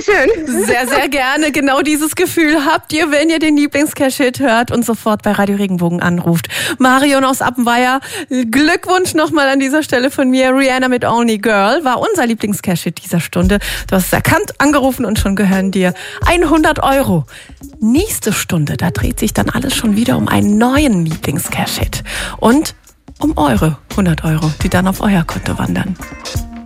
Dankeschön. Sehr, sehr gerne. Genau dieses Gefühl habt ihr, wenn ihr den Lieblings-Cash-Hit hört und sofort bei Radio Regenbogen anruft. Marion aus Appenweier, Glückwunsch nochmal an dieser Stelle von mir. Rihanna mit Only Girl war unser Lieblings-Cash-Hit dieser Stunde. Du hast es erkannt, angerufen und schon gehören dir 100 €. Nächste Stunde, da dreht sich dann alles schon wieder um einen neuen Lieblings-Cash-Hit. Und um eure 100 €, die dann auf euer Konto wandern.